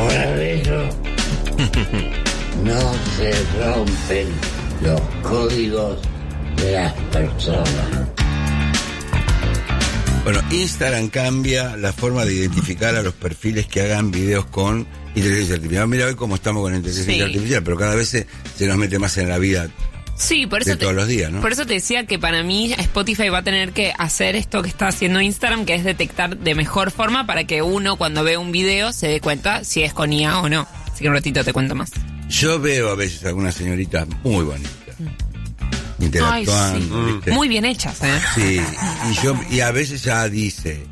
Por eso no se rompen los códigos de las personas. Bueno, Instagram cambia la forma de identificar a los perfiles que hagan videos con inteligencia artificial. Mira hoy cómo estamos con inteligencia artificial, pero cada vez se nos mete más en la vida. Sí, por eso de todos los días, ¿no? Por eso te decía que para mí Spotify va a tener que hacer esto que está haciendo Instagram, que es detectar de mejor forma para que uno cuando ve un video se dé cuenta si es con IA o no. Así que un ratito te cuento más. Yo veo a veces algunas señoritas muy bonitas. Interactuando. Ay, sí. Muy bien hechas, ¿eh? Sí, y a veces ya dice.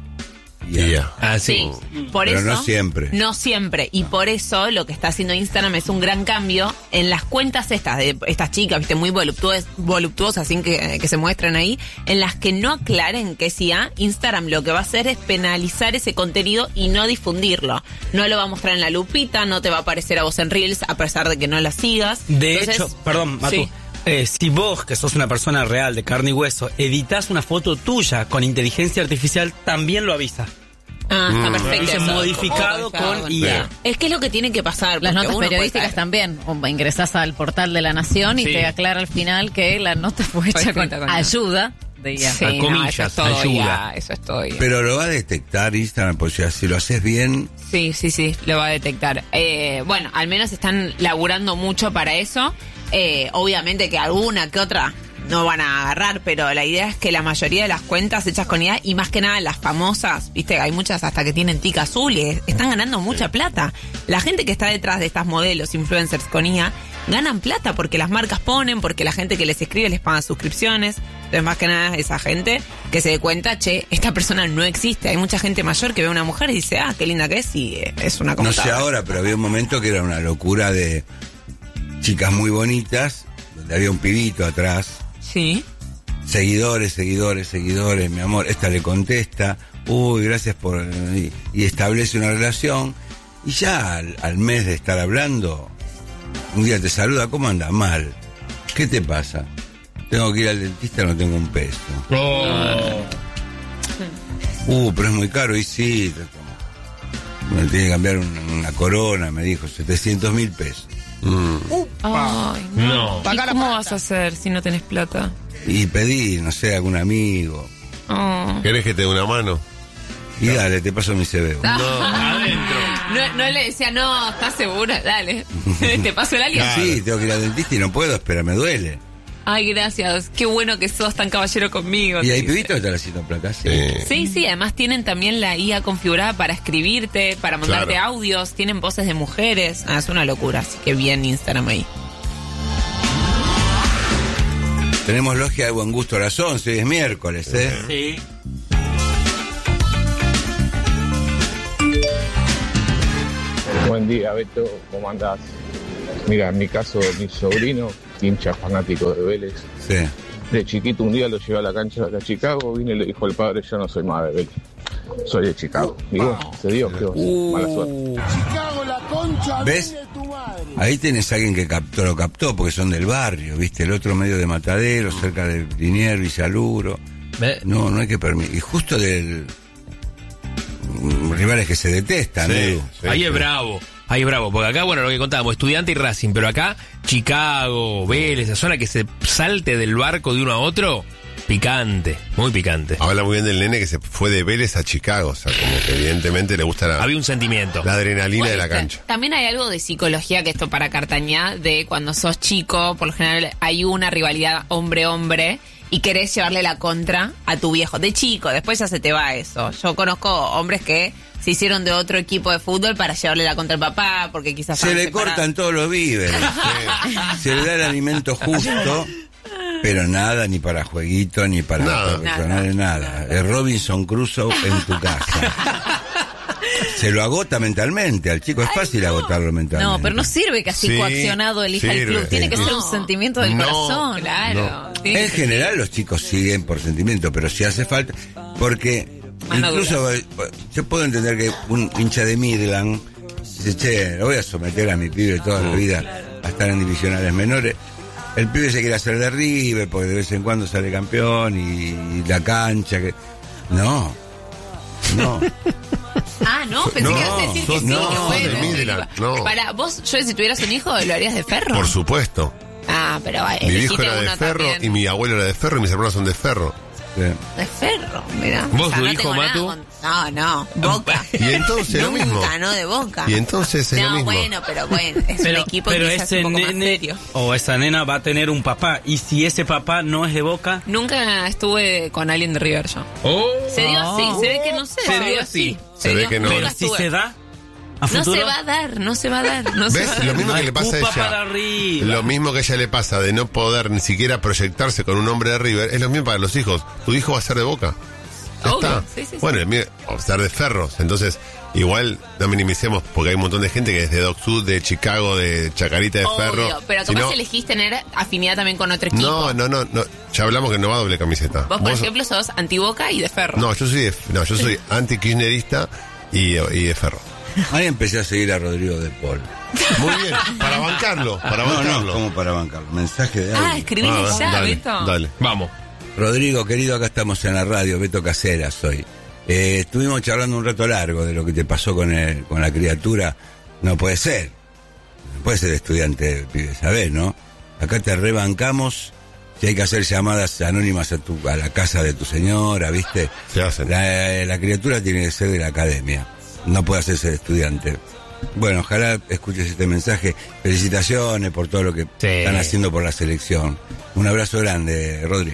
Sí, por pero eso. No siempre. No siempre. Y por eso lo que está haciendo Instagram es un gran cambio en las cuentas estas de estas chicas, viste, muy voluptuosas, sin que se muestren ahí, en las que no aclaren que es IA. Instagram lo que va a hacer es penalizar ese contenido y no difundirlo. No lo va a mostrar en la lupita, no te va a aparecer a vos en Reels a pesar de que no la sigas. De hecho, perdón, Matu. Sí. Si vos, que sos una persona real de carne y hueso, editás una foto tuya con inteligencia artificial, también lo avisa. Está perfecto. Dice modificado con IA. Es que es lo que tiene que pasar. Las notas periodísticas también. Ingresás al portal de La Nación y te aclara al final que la nota fue hecha con ayuda de IA. Sí, comillas, no, ayuda. Eso es todo IA. Pero lo va a detectar Instagram, porque si lo haces bien... Sí, lo va a detectar. Bueno, al menos están laburando mucho para eso. Obviamente que alguna que otra no van a agarrar, pero la idea es que la mayoría de las cuentas hechas con IA, y más que nada las famosas, viste, hay muchas hasta que tienen tic azul y están ganando mucha plata. La gente que está detrás de estas modelos, influencers con IA, ganan plata porque las marcas ponen, porque la gente que les escribe les paga suscripciones. Entonces, más que nada, esa gente que se dé cuenta, esta persona no existe. Hay mucha gente mayor que ve a una mujer y dice, qué linda que es, y es una computadora. No sé ahora, pero había un momento que era una locura de chicas muy bonitas, donde había un pibito atrás. Sí. Seguidores, mi amor. Esta le contesta, gracias por... Y establece una relación. Y ya al mes de estar hablando, un día te saluda, ¿cómo anda? Mal. ¿Qué te pasa? Tengo que ir al dentista, no tengo un peso. Pero es muy caro. Y sí, me tiene que cambiar una corona, me dijo, 700.000 pesos. Ay, no. ¿Y cómo vas a hacer si no tenés plata? Y pedí, no sé, algún amigo. ¿Querés que te dé una mano? Y dale, te paso mi CV. Adentro. No le decía, no, ¿estás segura? Dale. ¿Te paso el alien? Sí, tengo que ir al dentista y no puedo, espera, me duele. Ay, gracias. Qué bueno que sos tan caballero conmigo. Y hay pibitos que están haciendo plata, Sí, además tienen también la IA configurada para escribirte, para mandarte audios, tienen voces de mujeres. Es una locura, así que bien Instagram ahí. Tenemos logia de buen gusto a las 11, hoy es miércoles, Sí. Buen día, Beto, ¿cómo andás? Mira, en mi caso, mi sobrino, hincha fanático de Vélez. Sí. De chiquito un día lo llevé a la cancha de Chicago, vine y le dijo al padre, yo no soy más de Vélez, soy de Chicago. Y bueno, se dio, mala suerte. Chicago, la concha. ¿Ves? Ahí tenés a alguien que lo captó, porque son del barrio, ¿viste? El otro medio de Matadero, cerca de Liniers, Villaluro. No hay que permitir. Y justo del... rivales que se detestan, Ahí es bravo. Porque acá, bueno, lo que contábamos, Estudiante y Racing, pero acá, Chicago, Vélez, esa zona que se salte del barco de uno a otro, picante, muy picante. Habla muy bien del nene que se fue de Vélez a Chicago, o sea, como que evidentemente le gusta había un sentimiento. La adrenalina de la cancha. También hay algo de psicología, que esto para Cartañá, de cuando sos chico, por lo general hay una rivalidad hombre-hombre, y querés llevarle la contra a tu viejo. De chico, después ya se te va eso. Yo conozco hombres que se hicieron de otro equipo de fútbol para llevarle la contra al papá, porque quizás... Se le cortan todos los víveres. Se le da el alimento justo, pero nada, ni para jueguito, ni para profesionales, nada. Es Robinson Crusoe en tu casa. Se lo agota mentalmente, al chico es fácil agotarlo mentalmente. No, pero no sirve que así coaccionado elija el club. Tiene que ser un sentimiento del corazón. Claro. En general los chicos siguen por sentimiento, pero si hace falta, porque incluso yo puedo entender que un hincha de Midland dice, lo voy a someter a mi pibe toda la vida a estar en divisionales menores. El pibe se quiere hacer de River porque de vez en cuando sale campeón y la cancha que... No. Ah, no, pensé que ibas a decir que sí. No, que de Midland, no. Para vos, yo si tuvieras un hijo, ¿lo harías de Ferro? Por supuesto. Ah, pero Mi viejo era de Ferro también. y mi abuelo era de Ferro y mis hermanos son de Ferro. Sí. De Ferro, mira. ¿Vos, tu no hijo, tengo nada Matu? No, Boca. Y entonces lo mismo. Nunca, no de Boca. Y entonces es lo mismo. Bueno, es un equipo pero quizás ese un poco más nene serio. o esa nena va a tener un papá. Y si ese papá no es de Boca, Nunca estuve con alguien de River yo. Oh. Se dio así, se ve que no sé. Se dio así. Se ve que no. pero Nunca si estuve. se da a No futuro, se va a dar, no se va a dar. No se ¿Ves? va a dar. Lo mismo que le pasa a escupa para ella. arriba. Lo mismo que a ella le pasa de no poder ni siquiera proyectarse con un hombre de River, es lo mismo para los hijos. Tu hijo va a ser de Boca. Ya Obvio, está. sí, sí, sí. Bueno, el mío va a ser de Ferros. Entonces, igual no minimicemos porque hay un montón de gente que es de Dock Sud, de Chicago, de Chacarita, de Ferro. Obvio, pero Si capaz no- elegís tener afinidad también con otro equipo. No. Ya hablamos que no va doble camiseta. Vos, por ejemplo, sos anti-Boca y de Ferro. No, yo soy anti-kirchnerista y de Ferro. Ahí empecé a seguir a Rodrigo de Paul. Muy bien, para bancarlo, No, como para bancarlo. Mensaje de audio. Escribile Ah, ya, dale, Beto. dale. Vamos. Rodrigo, querido, acá estamos en la radio, Beto Caseras soy. Estuvimos charlando un rato largo de lo que te pasó con la criatura. No puede ser. No puede ser estudiante, pibe, ¿sabés, no? Acá te rebancamos. Si hay que hacer llamadas anónimas a la casa de tu señora, ¿viste? Se hacen. La criatura tiene que ser de la academia. No puede hacerse de estudiante. Bueno, ojalá escuches este mensaje. Felicitaciones por todo lo que Sí. están haciendo por la selección. Un abrazo grande, Rodri.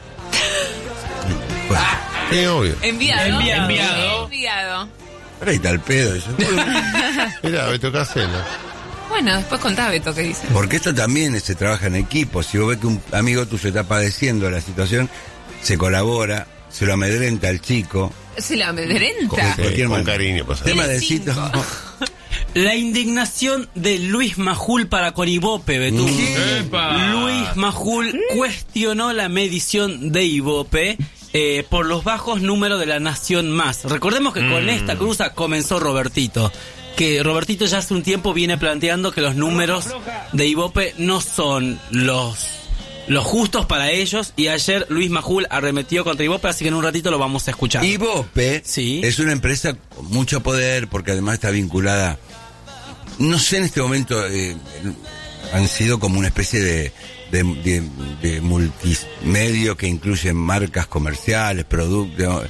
Bueno, Sí, obvio. Enviado. por ahí está el pedo. Mira, Beto Casela. Bueno, después contá, Beto, qué dice. Porque esto también se trabaja en equipo. Si vos ves que un amigo tuyo está padeciendo la situación, se colabora, se lo amedrenta al chico. Se la Con, amedrenta. cualquier con manera. cariño, pasa. Tema de Cinco. cito. La indignación de Luis Majul para Coribope, Betún. ¡Epa! Luis Majul cuestionó la medición de Ibope por los bajos números de la Nación Más. Recordemos que con esta cruza comenzó Robertito. Que Robertito ya hace un tiempo viene planteando que los números de Ibope no son los justos para ellos. Y ayer Luis Majul arremetió contra Ibope, así que en un ratito lo vamos a escuchar. Ibope Sí. es una empresa con mucho poder porque además está vinculada. No sé, en este momento han sido como una especie de multimedio que incluye marcas comerciales, productos.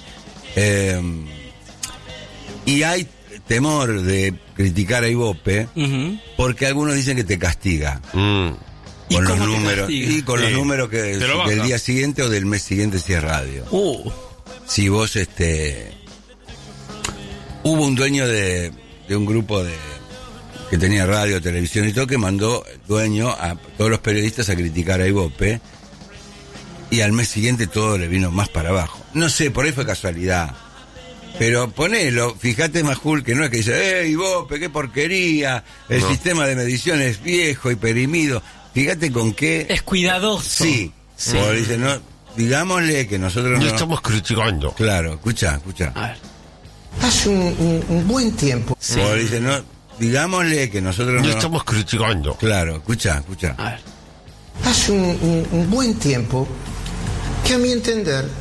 Y hay temor de criticar a Ibope Ujú. porque algunos dicen que te castiga. ¿Y Con los cómo te números. castiga? Y con los Sí. números Te lo baja. del día siguiente o del mes siguiente si es radio. Si vos, hubo un dueño de un grupo que tenía radio, televisión y todo, que mandó dueño a todos los periodistas a criticar a Ibope, y al mes siguiente todo le vino más para abajo. No sé, por ahí fue casualidad. Pero ponelo, fíjate, Majul, que no es que dice, Ibope, qué porquería, el sistema de medición es viejo y perimido. Fíjate con qué... Es cuidadoso. Sí. O dice, no, digámosle que nosotros No no... estamos criticando. Claro, escucha. A ver. Hace un buen tiempo. O dice, no, digámosle que nosotros No no... estamos criticando. Claro, escucha. A ver. Hace un buen tiempo que a mi entender